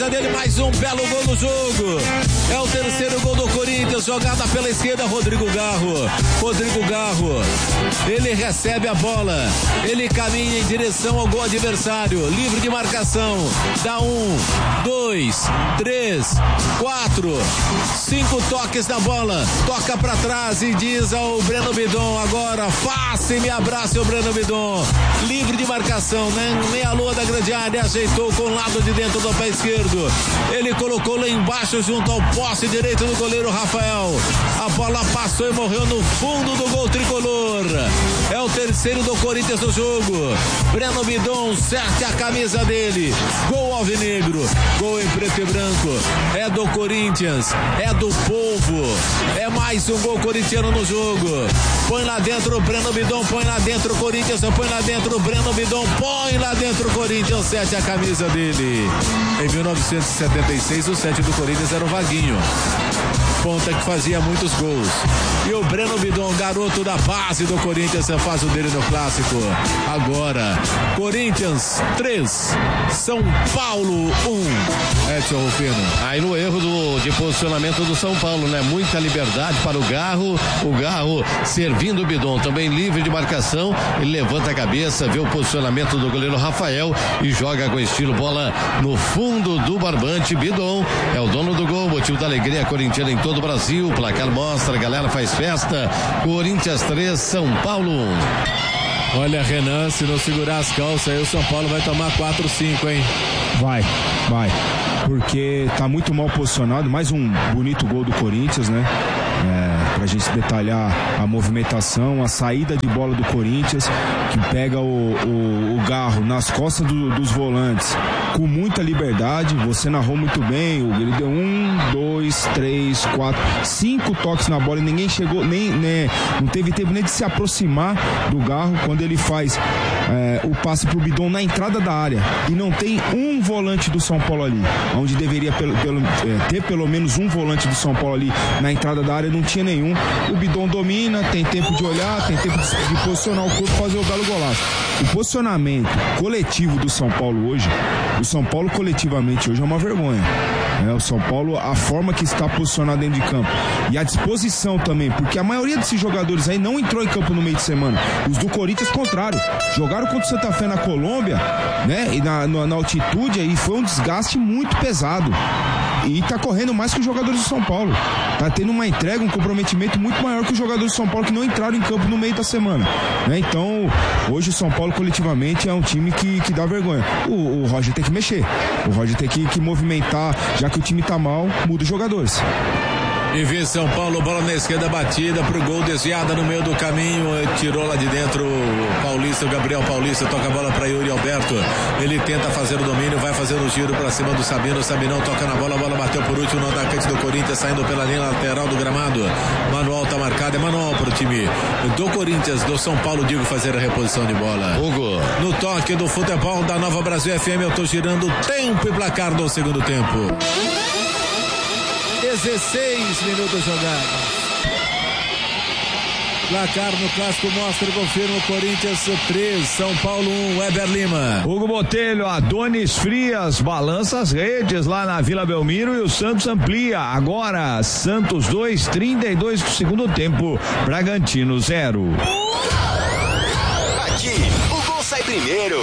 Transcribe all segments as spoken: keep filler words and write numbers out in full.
camisa dele, mais um belo gol no jogo. É o terceiro gol do Corinthians, jogada pela esquerda, Rodrigo Garro. Rodrigo Garro, ele recebe a bola, ele caminha em direção ao gol adversário, livre de marcação, dá um, dois, três, quatro, cinco toques na bola, toca pra trás e diz ao Breno Bidon, agora faça e me abrace o Breno Bidon, livre de marcação, né? Meia lua da grande área, ajeitou com o lado de dentro do pé esquerdo, ele colocou lá embaixo junto ao poste direito do goleiro Rafael, a bola passou e morreu no fundo do gol tricolor. É o terceiro do Corinthians no jogo. Breno Bidon certe a camisa dele, gol alvinegro, gol em preto e branco, é do Corinthians, é do povo, é mais um gol corintiano no jogo. Põe lá dentro o Breno Bidon, põe lá dentro o Corinthians, põe lá dentro o Breno Bidon, põe lá dentro o Corinthians, sete a camisa dele. Em mil novecentos e setenta e seis o sete do Corinthians era o Vaguinho, ponta que fazia muitos gols. E o Breno Bidon, garoto da base do Corinthians, faz o dele no clássico. Agora, Corinthians três, São Paulo um. Edson Rufino. Aí no erro do, de posicionamento do São Paulo, né? Muita liberdade para o Garro, o Garro servindo o Bidon, também livre de marcação, ele levanta a cabeça, vê o posicionamento do goleiro Rafael e joga com estilo, bola no fundo do barbante. Bidon é o dono do gol, motivo da alegria corintiana em todo o Brasil, o placar mostra, a galera faz festa. Corinthians três, São Paulo um. Olha, Renan, se não segurar as calças aí o São Paulo vai tomar quatro cinco, hein? Vai, vai, porque tá muito mal posicionado, mais um bonito gol do Corinthians, né? É, pra gente detalhar a movimentação, a saída de bola do Corinthians, que pega o, o, o Garro nas costas do, dos volantes com muita liberdade. Você narrou muito bem, ele deu um, dois, três, quatro, cinco toques na bola e ninguém chegou, nem, né, não teve tempo nem de se aproximar do Garro quando ele faz é, o passe pro Bidon na entrada da área e não tem um volante do São Paulo ali, onde deveria pelo, pelo, é, ter pelo menos um volante do São Paulo ali na entrada da área, não tinha nenhum. O Bidon domina, tem tempo de olhar, tem tempo de, de posicionar o corpo, fazer o belo golaço. O posicionamento coletivo do São Paulo hoje, o São Paulo coletivamente hoje é uma vergonha. É, o São Paulo, a forma que está posicionado dentro de campo e a disposição também, porque a maioria desses jogadores aí não entrou em campo no meio de semana. Os do Corinthians, contrário, jogaram contra o Santa Fé na Colômbia, né, e na, na, na altitude, e foi um desgaste muito pesado. E tá correndo mais que os jogadores do São Paulo. Tá tendo uma entrega, um comprometimento muito maior que os jogadores do São Paulo que não entraram em campo no meio da semana, né? Então, hoje o São Paulo coletivamente é um time que, que dá vergonha. O, o Roger tem que mexer. O Roger tem que, que movimentar, já que o time tá mal, muda os jogadores. E vê São Paulo, bola na esquerda batida pro gol, desviada no meio do caminho, tirou lá de dentro o Paulista, o Gabriel Paulista, toca a bola para Yuri Alberto, ele tenta fazer o domínio, vai fazendo o giro para cima do Sabino, o Sabinão toca na bola, a bola bateu por último no atacante do Corinthians, saindo pela linha lateral do gramado. Manual tá marcado, é manual pro time do Corinthians, do São Paulo, digo, fazer a reposição de bola. Hugo. No toque do futebol da Nova Brasil F M, eu tô girando tempo e placar do segundo tempo. dezesseis minutos jogados. Placar no clássico mostra e confirma: o Corinthians três, São Paulo um, Weber Lima. Hugo Botelho, Adonis Frias balança as redes lá na Vila Belmiro e o Santos amplia. Agora, Santos dois, trinta e dois do segundo tempo, Bragantino zero. Aqui, o gol sai primeiro.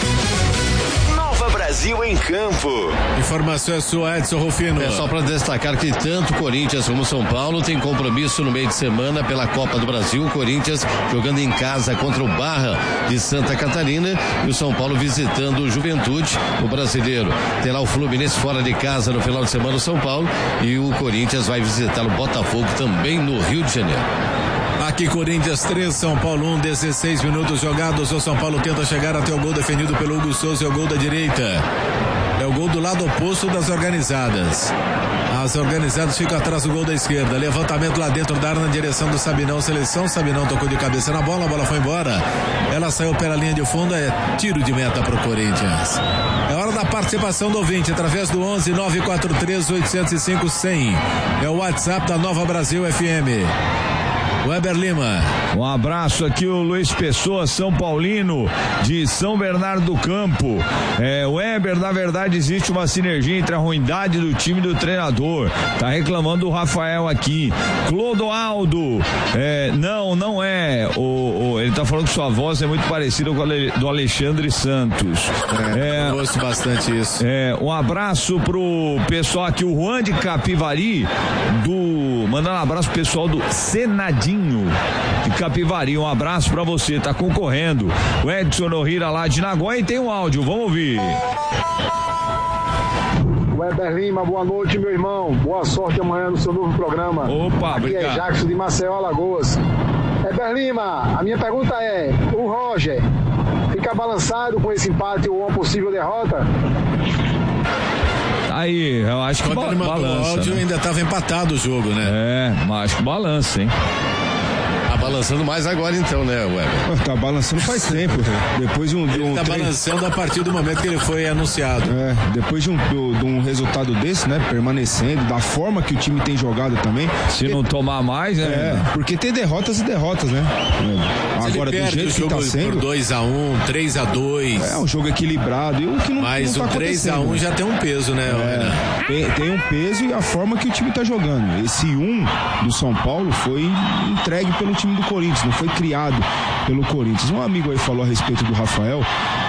Brasil em campo. Informação é sua, Edson Rufino. É só para destacar que tanto Corinthians como São Paulo tem compromisso no meio de semana pela Copa do Brasil. O Corinthians jogando em casa contra o Barra de Santa Catarina e o São Paulo visitando o Juventude, o brasileiro. Tem lá o Fluminense fora de casa no final de semana, o São Paulo, e o Corinthians vai visitar o Botafogo também no Rio de Janeiro. Aqui Corinthians três, São Paulo um, dezesseis minutos jogados. O São Paulo tenta chegar até o gol defendido pelo Hugo Souza, é o gol da direita. É o gol do lado oposto das organizadas. As organizadas ficam atrás do gol da esquerda. Levantamento lá dentro da área na direção do Sabinão. Seleção, Sabinão tocou de cabeça na bola, a bola foi embora. Ela saiu pela linha de fundo, é tiro de meta pro Corinthians. É hora da participação do ouvinte através do onze nove quatro três oito zero cinco cem. É o WhatsApp da Nova Brasil F M. Weber Lima. Um abraço aqui, o Luiz Pessoa, São Paulino, de São Bernardo do Campo. É, Weber, na verdade, existe uma sinergia entre a ruindade do time e do treinador. Tá reclamando o Rafael aqui. Clodoaldo, é, não, não é. O, o, ele tá falando que sua voz é muito parecida com a do Alexandre Santos. É, é, eu gosto bastante isso. É, um abraço pro pessoal aqui, o Juan de Capivari, do, mandando um abraço pro pessoal do Senadinho de Capivari, um abraço pra você, tá concorrendo. O Edson Nohira lá de Nagoya, e tem um áudio, vamos ouvir. Weber Lima, boa noite, meu irmão. Boa sorte amanhã no seu novo programa. Opa, aqui obrigado. É Jackson de Maceió, Alagoas. Weber Lima, a minha pergunta é: o Roger fica balançado com esse empate ou uma possível derrota? Aí, eu acho que Quando ba- ele mandou balança. o áudio, né? ainda estava empatado o jogo, né? É, mas acho que balança, hein? Tá balançando mais agora então, né, Weber? Tá balançando faz tempo. Depois de um, de Ele um tá treino- balançando a partir do momento que ele foi anunciado. É, depois de um, do- de um resultado desse, né, permanecendo, da forma que o time tem jogado também. Se não tomar mais, né? É, porque tem derrotas e derrotas, né? É, Mas agora, ele do perde jeito o que jogo tá sendo, por dois a um, três a dois. é um jogo equilibrado. E o que não, Mas não o tá três a um acontecendo. já tem um peso, né, Renan? É, tem, tem um peso e a forma que o time tá jogando. Esse um do São Paulo foi entregue pelo time do Corinthians, não foi criado pelo Corinthians. Um amigo aí falou a respeito do Rafael.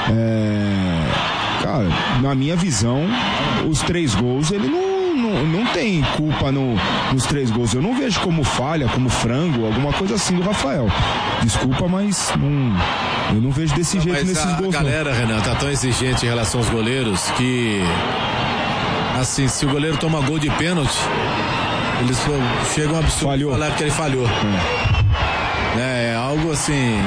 É, cara, na minha visão, os três gols, ele não, não, não tem culpa no, nos três gols. Eu não vejo como falha, como frango, alguma coisa assim do Rafael. Desculpa, mas não, eu não vejo desse jeito Mas nesses a gols. galera, Renan, tá tão exigente em relação aos goleiros que, assim, se o goleiro toma gol de pênalti, eles chegam a absurdo Falhou. falar que ele falhou. Não. É, é algo assim